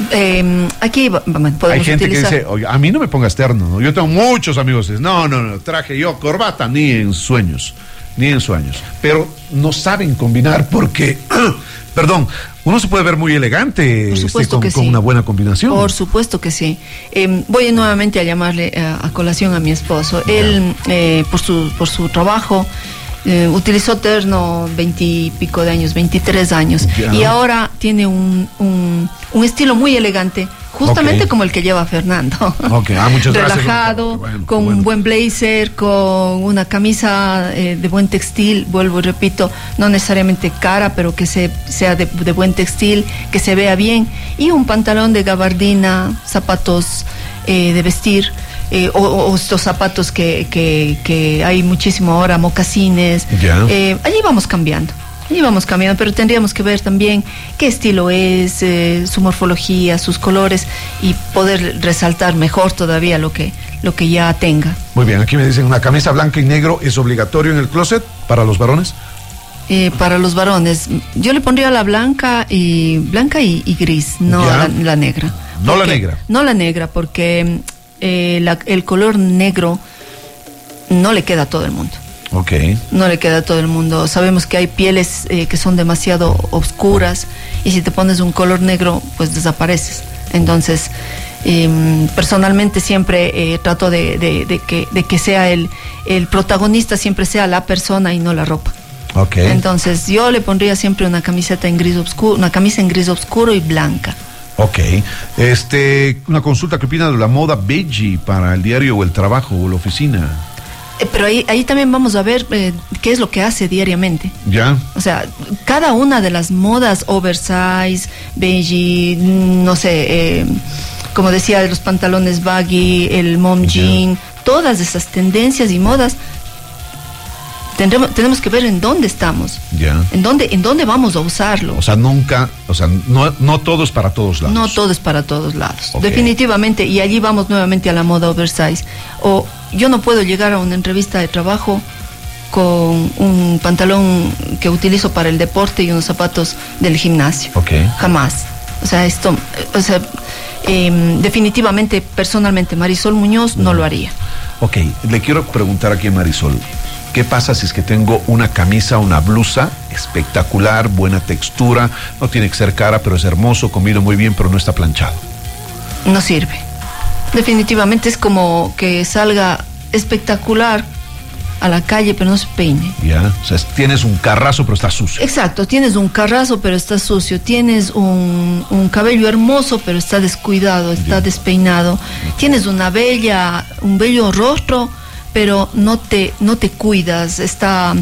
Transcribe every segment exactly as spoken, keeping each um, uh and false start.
Eh, aquí podemos Hay gente utilizar... que dice, oye, a mí no me pongas terno, ¿no? Yo tengo muchos amigos que dicen, no, no, no, traje yo corbata ni en sueños, ni en sueños. Pero no saben combinar porque, perdón, uno se puede ver muy elegante este, con, con sí. una buena combinación. Por supuesto que sí. Eh, voy nuevamente a llamarle a, a colación a mi esposo. Yeah. Él, eh, por su por su trabajo, eh, utilizó terno veintipico de años, veintitrés años. Yeah. Y ahora tiene un, un, un estilo muy elegante, justamente okay. como el que lleva Fernando. Okay. Ah, muchas relajado, gracias. Bueno, con bueno. un buen blazer, con una camisa eh, de buen textil, vuelvo y repito, no necesariamente cara, pero que se, sea de, de buen textil, que se vea bien, y un pantalón de gabardina, zapatos eh, de vestir, eh, o, o estos zapatos que, que, que hay muchísimo ahora, mocasines. Yeah. Eh, allí vamos cambiando. Y vamos cambiando, pero tendríamos que ver también qué estilo es, eh, su morfología, sus colores, y poder resaltar mejor todavía lo que, lo que ya tenga. Muy bien, aquí me dicen, ¿una camisa blanca y negro es obligatorio en el closet para los varones? Eh, para los varones, yo le pondría la blanca y blanca y, y gris, no la, la negra. No la negra. No la negra, porque eh, la, el color negro no le queda a todo el mundo. Okay. No le queda a todo el mundo. Sabemos que hay pieles eh, que son demasiado oscuras, y si te pones un color negro, pues desapareces. Entonces, eh, personalmente siempre eh, trato de, de, de, que, de que sea el, el protagonista, siempre sea la persona y no la ropa. Okay. Entonces, yo le pondría siempre una camiseta en gris oscuro, una camisa en gris oscuro y blanca. Ok. Este, una consulta, ¿qué opina de la moda beige para el diario o el trabajo o la oficina? Pero ahí, ahí también vamos a ver eh, qué es lo que hace diariamente. Ya. O sea, cada una de las modas, oversize, beige, no sé, eh, como decía, de los pantalones baggy, el mom jean, todas esas tendencias y modas, tendremos, tenemos que ver en dónde estamos. Ya. En dónde, en dónde vamos a usarlo. O sea, nunca, o sea, no, no todo es para todos lados. No todo es para todos lados. Okay. Definitivamente, y allí vamos nuevamente a la moda oversize. O yo no puedo llegar a una entrevista de trabajo con un pantalón que utilizo para el deporte y unos zapatos del gimnasio. Okay. Jamás. O sea, esto, o sea, eh, definitivamente, personalmente, Marisol Muñoz no lo haría. Ok, le quiero preguntar aquí a Marisol, ¿qué pasa si es que tengo una camisa, una blusa espectacular, buena textura, no tiene que ser cara, pero es hermoso, combina muy bien, pero no está planchado? No sirve. Definitivamente es como que salga espectacular a la calle, pero no se peine. Ya, o sea, tienes un carrazo, pero está sucio. Exacto, tienes un carrazo, pero está sucio. Tienes un, un cabello hermoso, pero está descuidado, está ya. despeinado. Okay. Tienes una bella, un bello rostro, pero no te, no te cuidas, está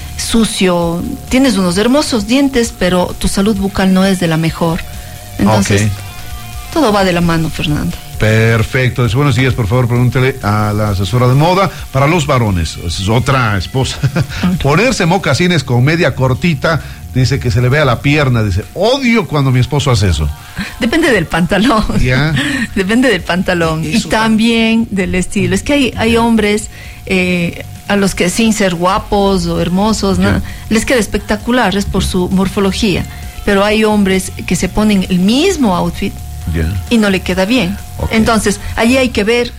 sucio. Tienes unos hermosos dientes, pero tu salud bucal no es de la mejor. Entonces, okay. todo va de la mano, Fernando. Perfecto. Dice, buenos días, por favor, pregúntele a la asesora de moda para los varones. Esa es otra esposa. Ponerse mocasines con media cortita, dice que se le vea la pierna. Dice, odio cuando mi esposo hace eso. Depende del pantalón. ¿Ya? Depende del pantalón. Eso y también del estilo. Es que hay, hay hombres eh, a los que sin ser guapos o hermosos, ¿no? les queda espectacular, es por su morfología. Pero hay hombres que se ponen el mismo outfit Yeah. y no le queda bien. Okay. Entonces, allí hay que ver,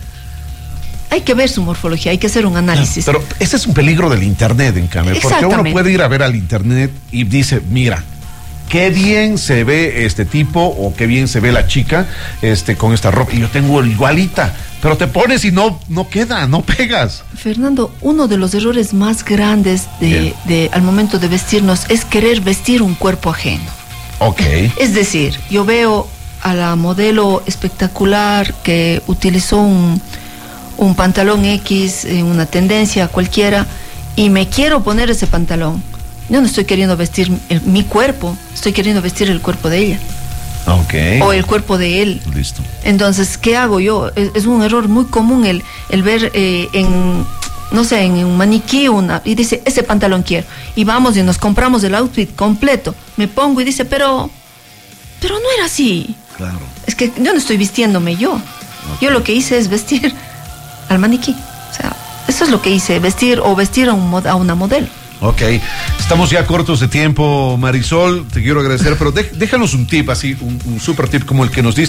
hay que ver su morfología, hay que hacer un análisis. Pero ese es un peligro del internet, en cambio, porque uno puede ir a ver al internet y dice, mira, qué bien se ve este tipo o qué bien se ve la chica este con esta ropa, y yo tengo igualita, pero te pones y no, no queda, no pegas. Fernando, uno de los errores más grandes de, yeah. de, al momento de vestirnos es querer vestir un cuerpo ajeno. Okay. Es decir, yo veo a la modelo espectacular que utilizó un, un pantalón X, eh, una tendencia cualquiera, y me quiero poner ese pantalón. Yo no estoy queriendo vestir el, mi cuerpo, estoy queriendo vestir el cuerpo de ella. Okay. O el cuerpo de él. Listo. Entonces, ¿qué hago yo? Es, es un error muy común el, el ver eh, en, no sé, en un maniquí una, y dice, ese pantalón quiero. Y vamos y nos compramos el outfit completo. Me pongo y dice, pero, pero no era así. Claro. Es que yo no estoy vistiéndome yo. Okay. Yo lo que hice es vestir al maniquí. O sea, eso es lo que hice, vestir o vestir a, un mod, a una modelo. Ok, estamos ya cortos de tiempo, Marisol, te quiero agradecer, pero de, déjanos un tip así, un, un super tip como el que nos diste.